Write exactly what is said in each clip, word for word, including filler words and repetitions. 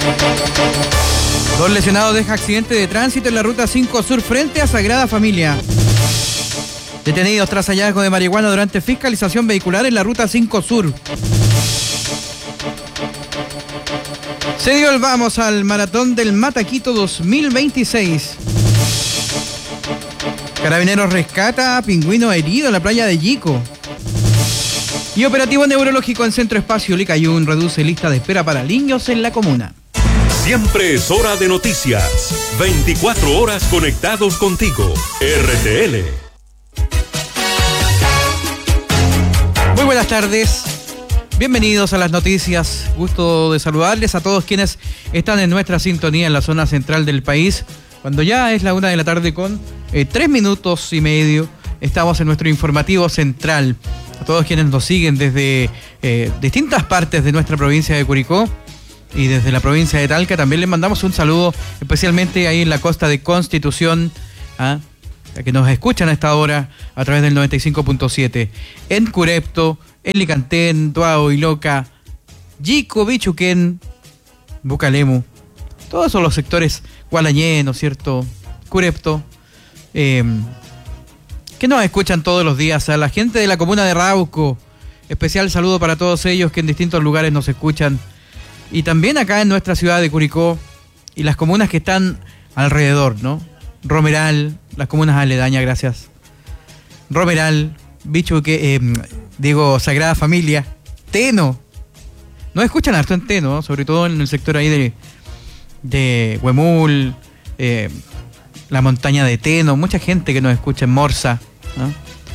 Dos lesionados deja accidente de tránsito en la ruta cinco Sur frente a Sagrada Familia. Detenidos tras hallazgo de marihuana durante fiscalización vehicular en la ruta cinco Sur. Se dio el vamos al maratón del Mataquito dos mil veintiséis. Carabineros rescata a pingüino herido en la playa de Yico. Y operativo neurológico en Centro Espacio Licayún reduce lista de espera para niños en la comuna. Siempre es hora de noticias. veinticuatro horas conectados contigo. R T L. Muy buenas tardes. Bienvenidos a las noticias. Gusto de saludarles a todos quienes están en nuestra sintonía en la zona central del país. Cuando ya es la una de la tarde con eh, tres minutos y medio, estamos en nuestro informativo central. A todos quienes nos siguen desde eh, distintas partes de nuestra provincia de Curicó y desde la provincia de Talca, también les mandamos un saludo especialmente ahí en la costa de Constitución, ¿ah? a que nos escuchan a esta hora a través del noventa y cinco punto siete. En Curepto, en Licantén, Tuao, Iloca, Yico, Bichuquén, Bucalemu, todos son los sectores Gualañé, ¿no es cierto? Curepto, eh, que nos escuchan todos los días. A la gente de la comuna de Rauco, especial saludo para todos ellos que en distintos lugares nos escuchan. Y también acá en nuestra ciudad de Curicó y las comunas que están alrededor, ¿no? Romeral, las comunas aledañas, gracias. Romeral, Bichuque, eh, digo, Sagrada Familia, Teno. Nos escuchan harto en Teno, ¿no? Sobre todo en el sector ahí de, de Huemul, eh, la montaña de Teno, mucha gente que nos escucha en Morsa, ¿no?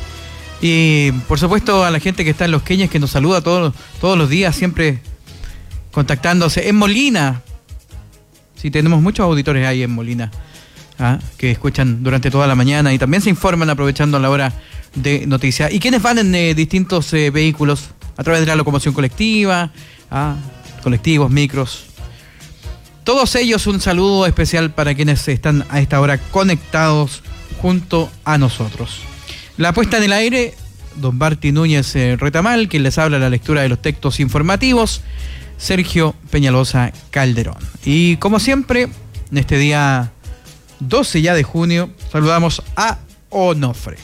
Y por supuesto a la gente que está en Los Queñes, que nos saluda todos, todos los días, siempre contactándose. En Molina, sí, tenemos muchos auditores ahí en Molina, ¿ah? que escuchan durante toda la mañana y también se informan aprovechando la hora de noticias. ¿Y quiénes van en eh, distintos eh, vehículos a través de la locomoción colectiva, ¿ah? colectivos, micros? Todos ellos un saludo especial para quienes están a esta hora conectados junto a nosotros. La puesta en el aire, don Barty Núñez eh, Retamal, quien les habla la lectura de los textos informativos, Sergio Peñalosa Calderón. Y como siempre, en este día doce ya de junio, saludamos a Onofre.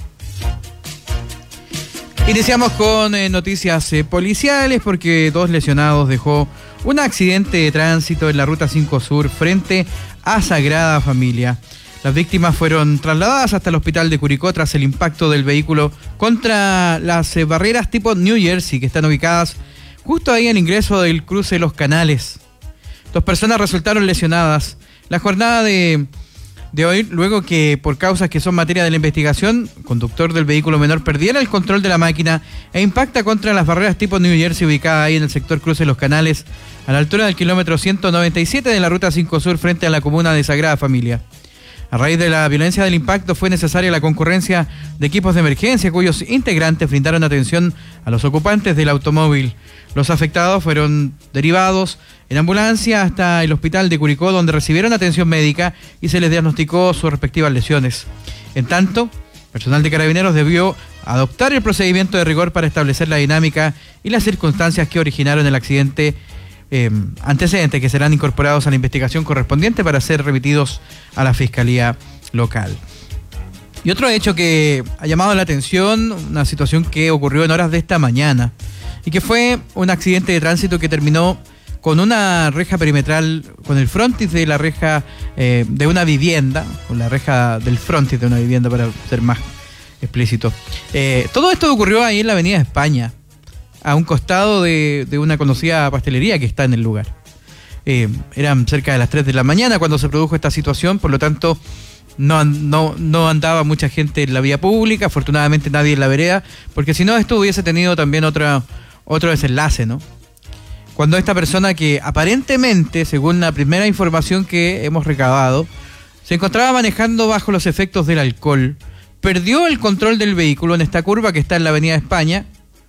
Iniciamos con eh, noticias eh, policiales porque dos lesionados dejó un accidente de tránsito en la ruta cinco Sur frente a Sagrada Familia. Las víctimas fueron trasladadas hasta el hospital de Curicó tras el impacto del vehículo contra las eh, barreras tipo New Jersey que están ubicadas justo ahí al ingreso del cruce de Los Canales. Dos personas resultaron lesionadas. La jornada de, de hoy, luego que por causas que son materia de la investigación, el conductor del vehículo menor perdiera el control de la máquina e impacta contra las barreras tipo New Jersey ubicadas ahí en el sector cruce de Los Canales, a la altura del kilómetro ciento noventa y siete de la ruta cinco Sur frente a la comuna de Sagrada Familia. A raíz de la violencia del impacto fue necesaria la concurrencia de equipos de emergencia cuyos integrantes brindaron atención a los ocupantes del automóvil. Los afectados fueron derivados en ambulancia hasta el hospital de Curicó, donde recibieron atención médica y se les diagnosticó sus respectivas lesiones. En tanto, personal de Carabineros debió adoptar el procedimiento de rigor para establecer la dinámica y las circunstancias que originaron el accidente, eh, antecedentes que serán incorporados a la investigación correspondiente para ser remitidos a la Fiscalía Local. Y otro hecho que ha llamado la atención, una situación que ocurrió en horas de esta mañana, y que fue un accidente de tránsito que terminó con una reja perimetral, con el frontis de la reja eh, de una vivienda, con la reja del frontis de una vivienda para ser más explícito. Eh, todo esto ocurrió ahí en la Avenida España, a un costado de, de una conocida pastelería que está en el lugar. Eh, eran cerca de las tres de la mañana cuando se produjo esta situación, por lo tanto no, no, no andaba mucha gente en la vía pública, afortunadamente nadie en la vereda, porque si no esto hubiese tenido también otra, otro desenlace, ¿no? Cuando esta persona que aparentemente, según la primera información que hemos recabado, se encontraba manejando bajo los efectos del alcohol, perdió el control del vehículo en esta curva que está en la Avenida España,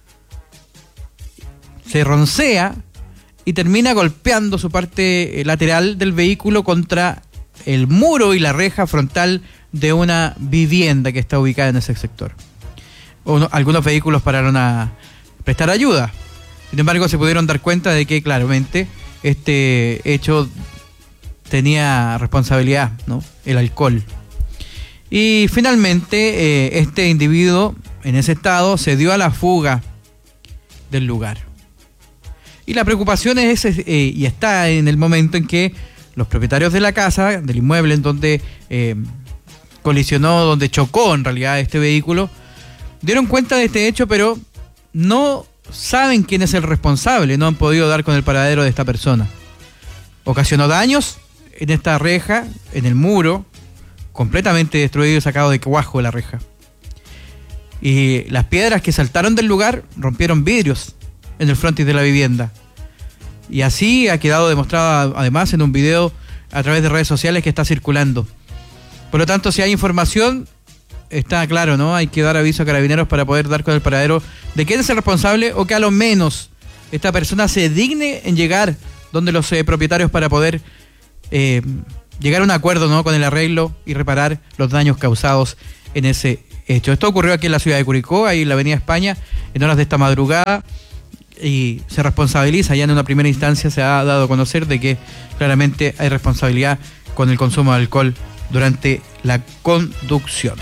se roncea y termina golpeando su parte lateral del vehículo contra el muro y la reja frontal de una vivienda que está ubicada en ese sector. Uno, algunos vehículos pararon a prestar ayuda. Sin embargo, se pudieron dar cuenta de que claramente este hecho tenía responsabilidad, ¿no? El alcohol. Y finalmente eh, este individuo en ese estado se dio a la fuga del lugar. Y la preocupación es eh, y está en el momento en que los propietarios de la casa, del inmueble en donde eh, colisionó, donde chocó en realidad este vehículo, dieron cuenta de este hecho, pero no saben quién es el responsable, no han podido dar con el paradero de esta persona. Ocasionó daños en esta reja, en el muro, completamente destruido y sacado de cuajo la reja. Y las piedras que saltaron del lugar rompieron vidrios en el frontis de la vivienda. Y así ha quedado demostrado además en un video a través de redes sociales que está circulando. Por lo tanto, si hay información, está claro, ¿no? Hay que dar aviso a Carabineros para poder dar con el paradero de quién es el responsable, o que a lo menos esta persona se digne en llegar donde los eh, propietarios para poder eh, llegar a un acuerdo, ¿no?, con el arreglo y reparar los daños causados en ese hecho. Esto ocurrió aquí en la ciudad de Curicó, ahí en la avenida España, en horas de esta madrugada, y se responsabiliza, ya en una primera instancia se ha dado a conocer de que claramente hay responsabilidad con el consumo de alcohol durante la conducción.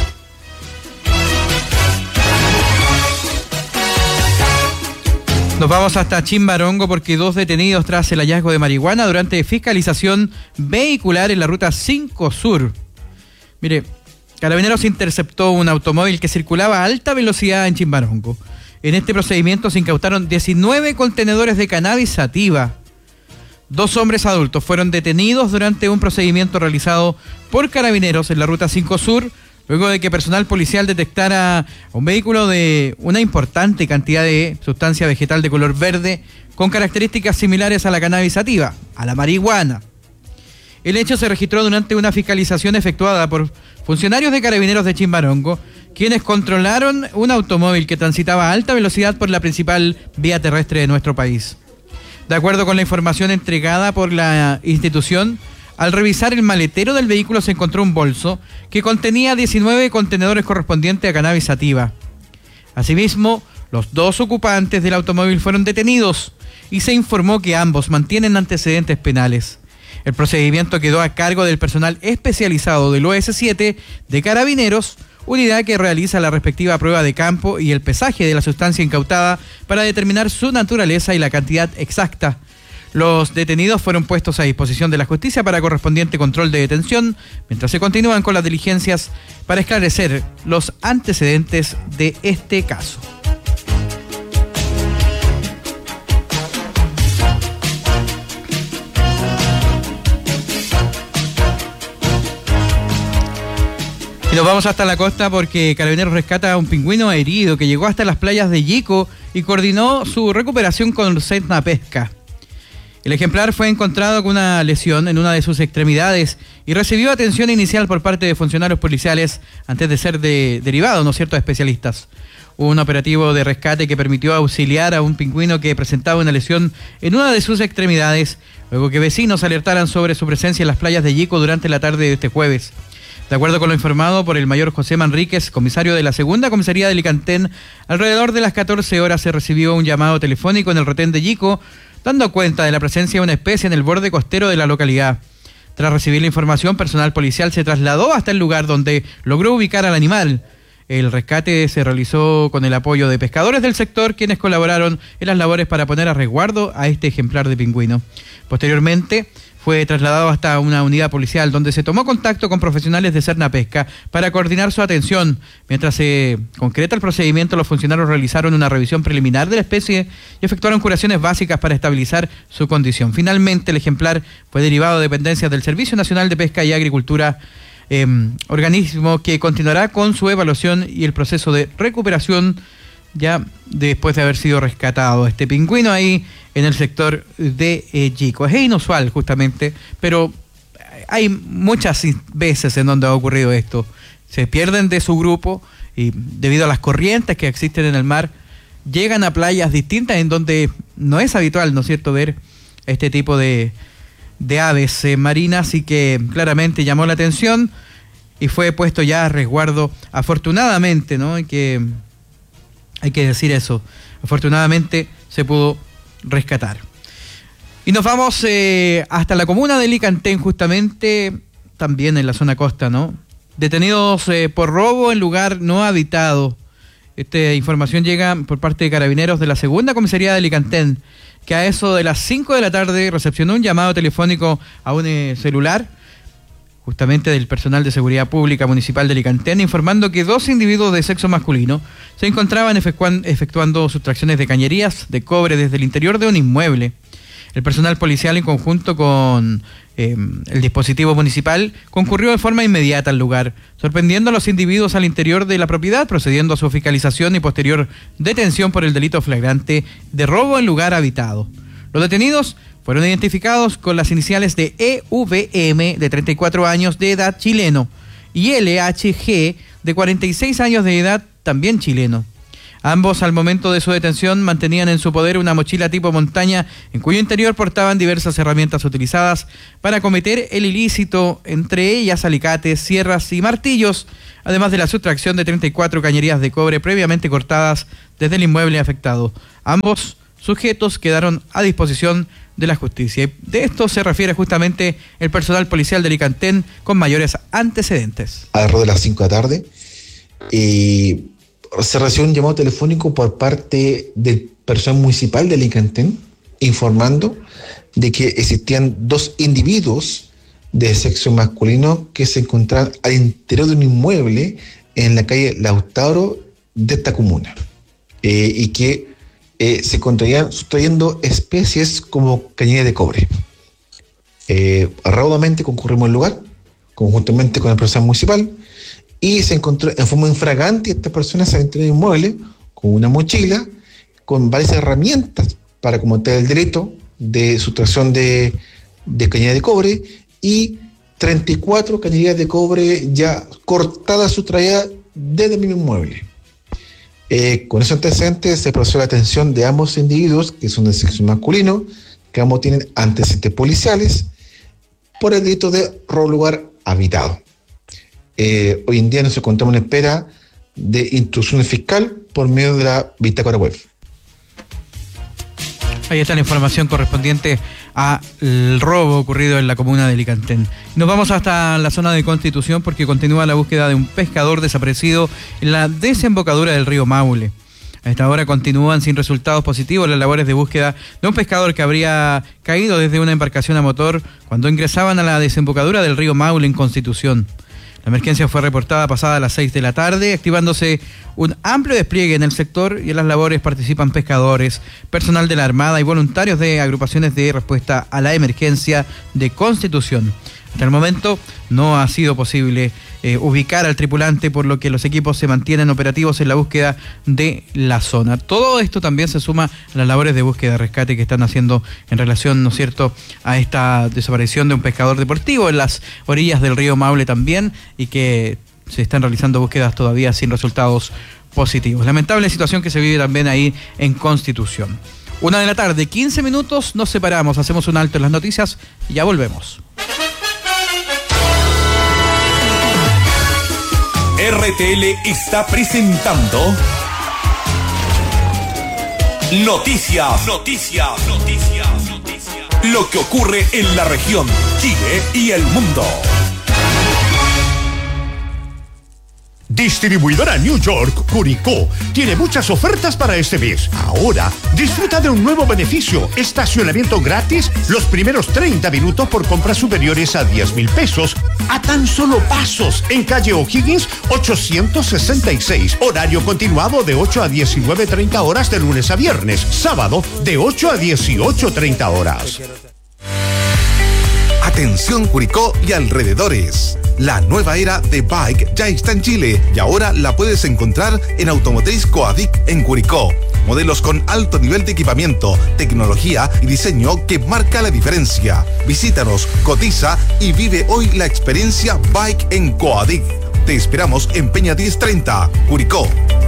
Nos vamos hasta Chimbarongo porque dos detenidos tras el hallazgo de marihuana durante fiscalización vehicular en la ruta cinco Sur. Mire, Carabineros interceptó un automóvil que circulaba a alta velocidad en Chimbarongo. En este procedimiento se incautaron diecinueve contenedores de cannabis sativa. Dos hombres adultos fueron detenidos durante un procedimiento realizado por Carabineros en la ruta cinco Sur, luego de que personal policial detectara un vehículo de una importante cantidad de sustancia vegetal de color verde con características similares a la cannabis sativa, a la marihuana. El hecho se registró durante una fiscalización efectuada por funcionarios de Carabineros de Chimbarongo, quienes controlaron un automóvil que transitaba a alta velocidad por la principal vía terrestre de nuestro país. De acuerdo con la información entregada por la institución, al revisar el maletero del vehículo se encontró un bolso que contenía diecinueve contenedores correspondientes a cannabis sativa. Asimismo, los dos ocupantes del automóvil fueron detenidos y se informó que ambos mantienen antecedentes penales. El procedimiento quedó a cargo del personal especializado del O S siete de Carabineros, unidad que realiza la respectiva prueba de campo y el pesaje de la sustancia incautada para determinar su naturaleza y la cantidad exacta. Los detenidos fueron puestos a disposición de la justicia para correspondiente control de detención, mientras se continúan con las diligencias para esclarecer los antecedentes de este caso. Y nos vamos hasta la costa porque Carabineros rescata a un pingüino herido que llegó hasta las playas de Yico y coordinó su recuperación con Sedna Pesca. El ejemplar fue encontrado con una lesión en una de sus extremidades y recibió atención inicial por parte de funcionarios policiales antes de ser de, derivado, ¿no es cierto?, a especialistas. Hubo un operativo de rescate que permitió auxiliar a un pingüino que presentaba una lesión en una de sus extremidades, luego que vecinos alertaran sobre su presencia en las playas de Yico durante la tarde de este jueves. De acuerdo con lo informado por el mayor José Manríquez, comisario de la segunda comisaría de Licantén, alrededor de las catorce horas se recibió un llamado telefónico en el retén de Yico, dando cuenta de la presencia de una especie en el borde costero de la localidad. Tras recibir la información, personal policial se trasladó hasta el lugar donde logró ubicar al animal. El rescate se realizó con el apoyo de pescadores del sector, quienes colaboraron en las labores para poner a resguardo a este ejemplar de pingüino. Posteriormente, fue trasladado hasta una unidad policial donde se tomó contacto con profesionales de Sedna Pesca para coordinar su atención. Mientras se concreta el procedimiento, los funcionarios realizaron una revisión preliminar de la especie y efectuaron curaciones básicas para estabilizar su condición. Finalmente, el ejemplar fue derivado de dependencias del Servicio Nacional de Pesca y Agricultura, eh, organismo que continuará con su evaluación y el proceso de recuperación ya después de haber sido rescatado este pingüino ahí en el sector de eh, Yico. Es inusual justamente, pero hay muchas veces en donde ha ocurrido esto. Se pierden de su grupo y debido a las corrientes que existen en el mar, llegan a playas distintas en donde no es habitual, ¿no es cierto?, ver este tipo de, de aves eh, marinas, y que claramente llamó la atención y fue puesto ya a resguardo, afortunadamente, ¿no? Y que hay que decir eso, afortunadamente se pudo rescatar. Y nos vamos eh, hasta la comuna de Licantén, justamente, también en la zona costa, ¿no? Detenidos eh, por robo en lugar no habitado. Esta información llega por parte de carabineros de la segunda comisaría de Licantén, que a eso de las cinco de la tarde recepcionó un llamado telefónico a un eh, celular, justamente del personal de seguridad pública municipal de Licantén, informando que dos individuos de sexo masculino se encontraban efectuando, efectuando sustracciones de cañerías de cobre desde el interior de un inmueble. El personal policial, en conjunto con eh, el dispositivo municipal, concurrió de forma inmediata al lugar, sorprendiendo a los individuos al interior de la propiedad, procediendo a su fiscalización y posterior detención por el delito flagrante de robo en lugar habitado. Los detenidos fueron identificados con las iniciales de E V M, de treinta y cuatro años de edad, chileno, y L H G, de cuarenta y seis años de edad, también chileno. Ambos, al momento de su detención, mantenían en su poder una mochila tipo montaña en cuyo interior portaban diversas herramientas utilizadas para cometer el ilícito, entre ellas alicates, sierras y martillos, además de la sustracción de treinta y cuatro cañerías de cobre previamente cortadas desde el inmueble afectado. Ambos sujetos quedaron a disposición de la justicia. Y de esto se refiere justamente el personal policial de Licantén con mayores antecedentes. Alrededor de las cinco de la tarde, y se recibió un llamado telefónico por parte del personal municipal de Licantén informando de que existían dos individuos de sexo masculino que se encontraban al interior de un inmueble en la calle Lautaro de esta comuna, eh, y que eh, se encontrarían sustrayendo especies como cañería de cobre. Eh, raudamente concurrimos al lugar, conjuntamente con el personal municipal, y se encontró en forma infragante esta persona se entró en el inmueble con una mochila, con varias herramientas para cometer el delito de sustracción de, de cañería de cobre y treinta y cuatro cañerías de cobre ya cortadas, sustraídas desde el mismo inmueble. Eh, con esos antecedentes se procedió a la detención de ambos individuos, que son de sexo masculino, que ambos tienen antecedentes policiales por el delito de robo lugar habitado. Eh, hoy en día nos encontramos en espera de instrucción fiscal por medio de la bitácora web. Ahí está la información correspondiente al robo ocurrido en la comuna de Licantén. Nos vamos hasta la zona de Constitución porque continúa la búsqueda de un pescador desaparecido en la desembocadura del río Maule. A esta hora continúan sin resultados positivos las labores de búsqueda de un pescador que habría caído desde una embarcación a motor cuando ingresaban a la desembocadura del río Maule en Constitución. La emergencia fue reportada pasada a las seis de la tarde, activándose un amplio despliegue en el sector y en las labores participan pescadores, personal de la Armada y voluntarios de agrupaciones de respuesta a la emergencia de Constitución. Hasta el momento no ha sido posible eh, ubicar al tripulante, por lo que los equipos se mantienen operativos en la búsqueda de la zona. Todo esto también se suma a las labores de búsqueda y rescate que están haciendo en relación, ¿no es cierto?, a esta desaparición de un pescador deportivo en las orillas del río Maule también, y que se están realizando búsquedas todavía sin resultados positivos. Lamentable situación que se vive también ahí en Constitución. Una de la tarde, quince minutos, nos separamos, hacemos un alto en las noticias y ya volvemos. R T L está presentando Noticias, Noticias, Noticias, Noticias. Lo que ocurre en la región, Chile y el mundo. Distribuidora New York Curicó tiene muchas ofertas para este mes. Ahora, disfruta de un nuevo beneficio: estacionamiento gratis los primeros treinta minutos por compras superiores a diez mil pesos, a tan solo pasos, en calle O'Higgins ochocientos sesenta y seis. Horario continuado de ocho a diecinueve treinta horas de lunes a viernes. Sábado de ocho a dieciocho treinta horas. Atención Curicó y alrededores. La nueva era de Bike ya está en Chile y ahora la puedes encontrar en Automotriz Coadic en Curicó. Modelos con alto nivel de equipamiento, tecnología y diseño que marca la diferencia. Visítanos, cotiza y vive hoy la experiencia Bike en Coadic. Te esperamos en Peña diez treinta, Curicó.